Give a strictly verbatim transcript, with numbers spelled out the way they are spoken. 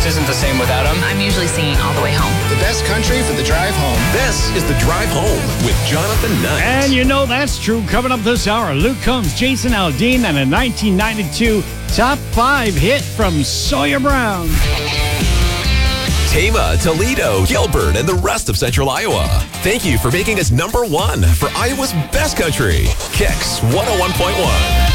just isn't the same without him. I'm usually singing All the Way Home. The best country for the drive home. This is The Drive Home with Jonathan Knight. And you know that's true. Coming up this hour, Luke Combs, Jason Aldean, and a nineteen ninety-two top five hit from Sawyer Brown. Tama, Toledo, Gilbert, and the rest of Central Iowa. Thank you for making us number one for Iowa's best country. Kicks one oh one point one.